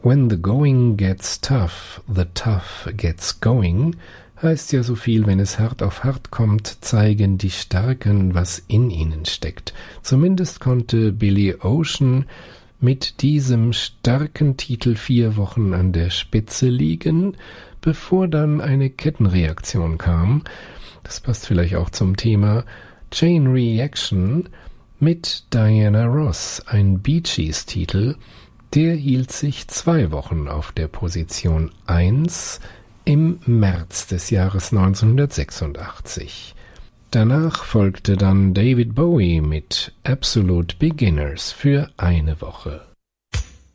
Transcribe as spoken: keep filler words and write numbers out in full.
When the going gets tough, the tough gets going, heißt ja so viel, wenn es hart auf hart kommt, zeigen die Starken, was in ihnen steckt. Zumindest konnte Billy Ocean mit diesem starken Titel vier Wochen an der Spitze liegen, bevor dann eine Kettenreaktion kam. Das passt vielleicht auch zum Thema Chain Reaction mit Diana Ross, ein Bee Gees-Titel. Der hielt sich zwei Wochen auf der Position eins im März des Jahres neunzehnhundertsechsundachtzig. Danach folgte dann David Bowie mit Absolute Beginners für eine Woche.